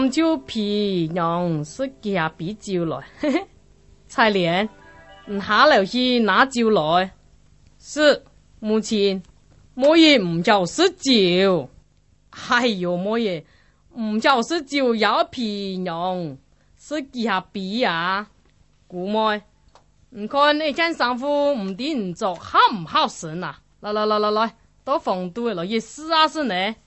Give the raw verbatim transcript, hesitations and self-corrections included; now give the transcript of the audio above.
就皮娘是给他比酒来，嘿嘿，彩莲，你下楼去拿酒来。是，母亲，莫爷唔就是酒，哎呦，莫爷唔就是酒要皮娘，是给他比啊。姑妹，你看你間衫褲唔啲唔做，好唔好神啊？來來來來來，到房度來，也是啊是呢。